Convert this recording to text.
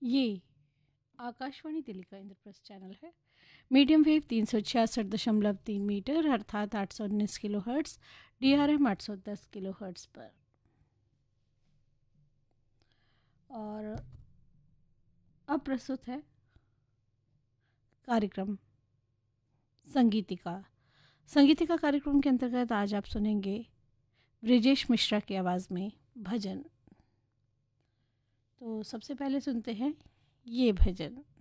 ये आकाशवाणी दिल्ली का इंद्रप्रस्थ चैनल है। मीडियम वेव 366.3 मीटर अर्थात 819 kilo hertz, DRM 810 kilo hertz पर। और अब प्रस्तुत है कार्यक्रम संगीतिका। संगीतिका कार्यक्रम के अंतर्गत आज आप सुनेंगे ब्रिजेश मिश्रा की आवाज़ में भजन। तो सबसे पहले सुनते हैं ये भजन।